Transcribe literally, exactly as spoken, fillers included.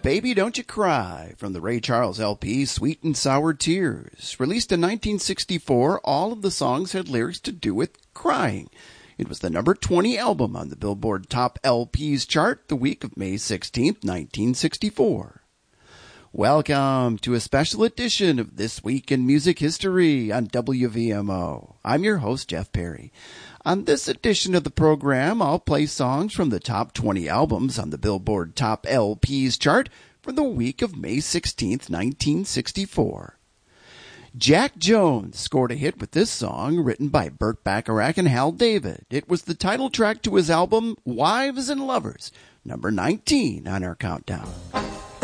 Baby Don't You Cry from the Ray Charles L P Sweet and Sour Tears. Released in nineteen sixty-four, all of the songs had lyrics to do with crying. It was the number twenty album on the Billboard Top L Ps chart the week of May sixteenth, nineteen sixty-four. Welcome to a special edition of This Week in Music History on W V M O. I'm your host, Jeff Perry. On this edition of the program, I'll play songs from the top twenty albums on the Billboard Top L Ps chart for the week of May sixteenth, nineteen sixty-four. Jack Jones scored a hit with this song, written by Burt Bacharach and Hal David. It was the title track to his album, Wives and Lovers, number nineteen on our countdown.